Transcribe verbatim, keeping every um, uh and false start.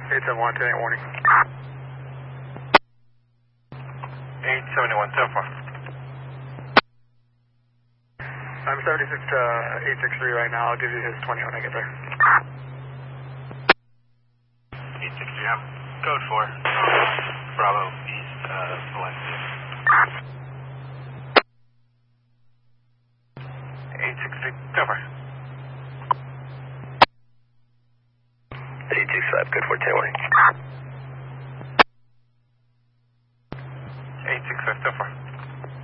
eight seven one, ten eight warning. eight seven one, ten four. I'm seventy-six to eight six three right now. I'll give you his twenty when I get there. eight six three, I'm code four. Bravo, East, uh, Valencia. eight six three, cover. eight six five, good for ten warning.